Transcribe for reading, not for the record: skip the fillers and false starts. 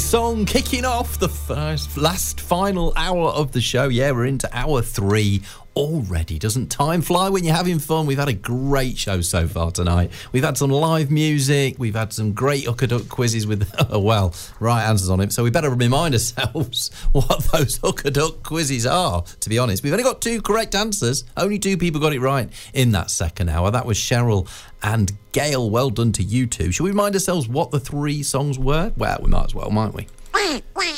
song kicking off the final hour of the show. Yeah, we're into hour 3 already. Doesn't time fly when you're having fun? We've had a great show so far tonight. We've had some live music. We've had some great Hook a Duck quizzes with, right answers on it. So we better remind ourselves what those Hook a Duck quizzes are, to be honest. We've only got 2 correct answers. Only 2 people got it right in that second hour. That was Cheryl and Gail. Well done to you two. Shall we remind ourselves what the 3 songs were? Well, we might as well, mightn't we?